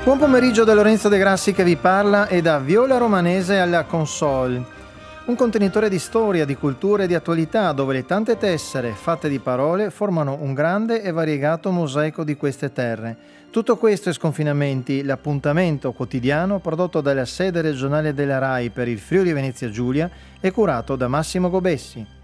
Buon pomeriggio da Lorenzo De Grassi che vi parla e da Viola Romanese alla console. Un contenitore di storia, di cultura e di attualità dove le tante tessere fatte di parole formano un grande e variegato mosaico di queste terre. Tutto questo e sconfinamenti, l'appuntamento quotidiano prodotto dalla sede regionale della RAI per il Friuli Venezia Giulia e curato da Massimo Gobessi.